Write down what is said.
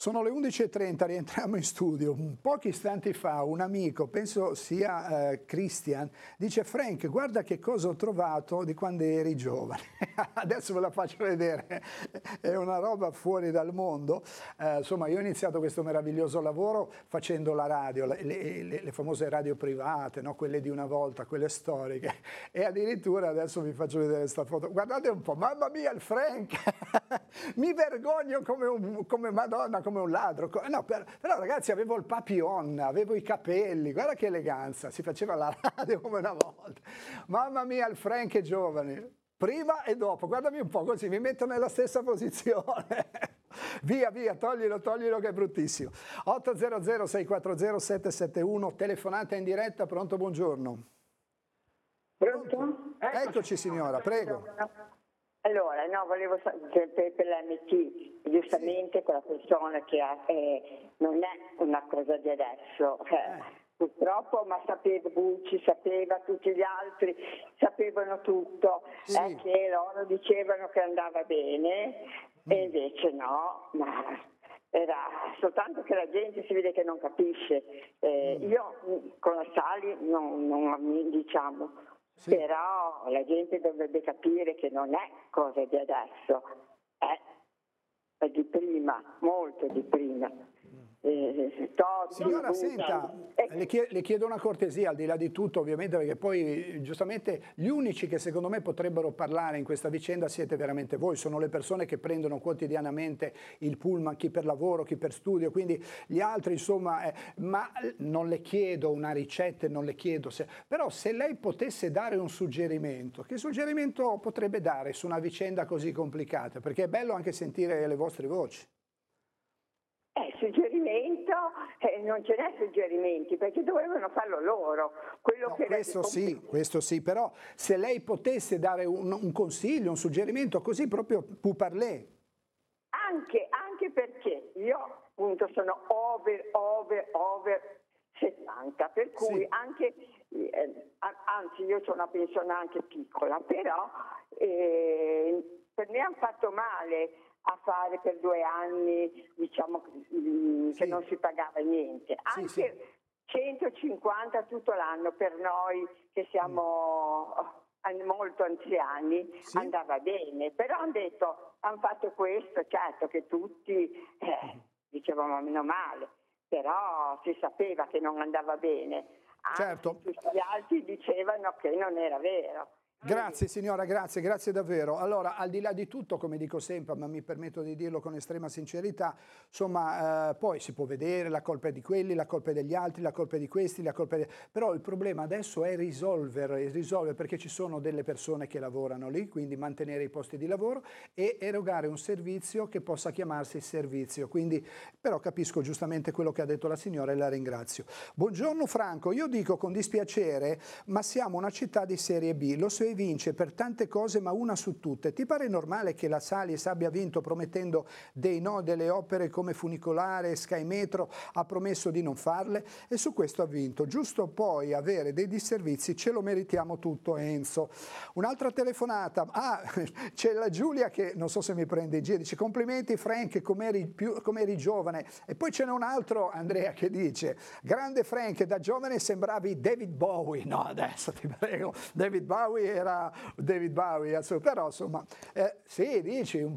Sono le 11:30, rientriamo in studio. Pochi istanti fa un amico, penso sia Christian, dice: Frank, guarda che cosa ho trovato di quando eri giovane. Adesso ve la faccio vedere, è una roba fuori dal mondo. Insomma, io ho iniziato questo meraviglioso lavoro facendo la radio, le famose radio private, no? Quelle di una volta, quelle storiche. E addirittura adesso vi faccio vedere questa foto. Guardate un po', mamma mia, il Frank! Mi vergogno come Madonna, come un ladro. No, però ragazzi, avevo il papillon, avevo i capelli, guarda che eleganza, si faceva la radio come una volta. Mamma mia, il Frank è giovane, prima e dopo, guardami un po' così, mi metto nella stessa posizione. Via, via, toglilo che è bruttissimo. 800 640 771, telefonata in diretta, pronto, buongiorno. Pronto? Eccoci signora, prego. Allora, no, volevo sapere per l'MT, giustamente sì. Quella persona che non è una cosa di adesso, purtroppo, ma sapeva Bucci, sapeva tutti gli altri, sapevano tutto, sì. Che loro dicevano che andava bene e invece no, ma era soltanto che la gente si vede che non capisce. Io con la Sali non diciamo. Sì. Però la gente dovrebbe capire che non è cosa di adesso, è di prima, molto di prima. Signora, senta, le chiedo una cortesia, al di là di tutto ovviamente, perché poi giustamente gli unici che secondo me potrebbero parlare in questa vicenda siete veramente voi, sono le persone che prendono quotidianamente il pullman, chi per lavoro, chi per studio, quindi gli altri insomma, ma non le chiedo una ricetta, non le chiedo, però se lei potesse dare un suggerimento, che suggerimento potrebbe dare su una vicenda così complicata? Perché è bello anche sentire le vostre voci. Suggerimento, non ce n'è suggerimenti perché dovevano farlo loro. No, questo sì, però se lei potesse dare un consiglio, un suggerimento così proprio pour parler. Anche perché io appunto sono over 70, per cui sì. Anche, anzi io ho una pensione anche piccola, però per me hanno fatto male a fare per 2 anni, diciamo, che non si pagava niente. Anche 150 tutto l'anno per noi che siamo molto anziani andava bene, però hanno fatto questo, certo che tutti dicevano meno male, però si sapeva che non andava bene. Certo. Tutti gli altri dicevano che non era vero. Grazie signora, grazie davvero. Allora, al di là di tutto, come dico sempre, ma mi permetto di dirlo con estrema sincerità, insomma, poi si può vedere la colpa è di quelli, la colpa è degli altri, la colpa è di questi, la colpa è di... Però il problema adesso è risolvere perché ci sono delle persone che lavorano lì, quindi mantenere i posti di lavoro e erogare un servizio che possa chiamarsi servizio. Quindi, però capisco giustamente quello che ha detto la signora e la ringrazio. Buongiorno Franco, io dico con dispiacere, ma siamo una città di serie B, lo so vince per tante cose ma una su tutte. Ti pare normale che la Salis abbia vinto promettendo dei no delle opere come funicolare, Sky Metro, ha promesso di non farle e su questo ha vinto. Giusto poi avere dei disservizi, ce lo meritiamo tutto Enzo. Un'altra telefonata, c'è la Giulia che non so se mi prende in giro, dice complimenti Frank come eri giovane, e poi ce n'è un altro Andrea che dice grande Frank, da giovane sembravi David Bowie. No, adesso ti prego, David Bowie però insomma, sì, dici,